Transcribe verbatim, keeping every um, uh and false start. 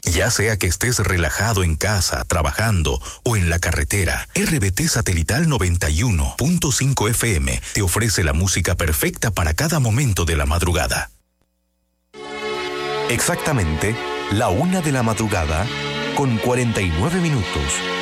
Ya sea que estés relajado en casa, trabajando o en la carretera, R B T Satelital noventa y uno punto cinco F M te ofrece la música perfecta para cada momento de la madrugada. Exactamente la una de la madrugada con cuarenta y nueve minutos.